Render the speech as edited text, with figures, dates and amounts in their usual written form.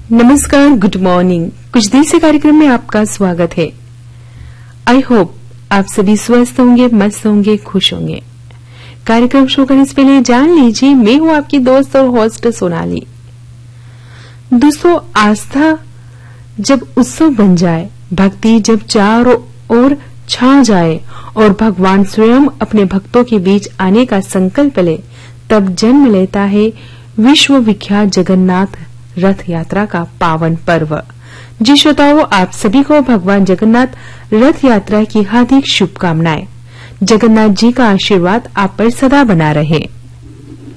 नमस्कार, good morning. कुछ देर से कार्यक्रम में आपका स्वागत है। आई होप आप सभी स्वस्थ होंगे, मस्त होंगे, खुश होंगे। कार्यक्रम शुरू करने से पहले जान लीजिए, मैं हूं आपकी दोस्त और होस्ट सोनाली। दोस्तों, आस्था जब उत्सव बन जाए, भक्ति जब चारों ओर छा जाए और भगवान स्वयं अपने भक्तों के बीच आने का संकल्प ले, तब जन्म लेता है विश्व विख्यात जगन्नाथ रथ यात्रा का पावन पर्व। जी श्रोताओं, आप सभी को भगवान जगन्नाथ रथ यात्रा की हार्दिक शुभकामनाएं। जगन्नाथ जी का आशीर्वाद आप पर सदा बना रहे।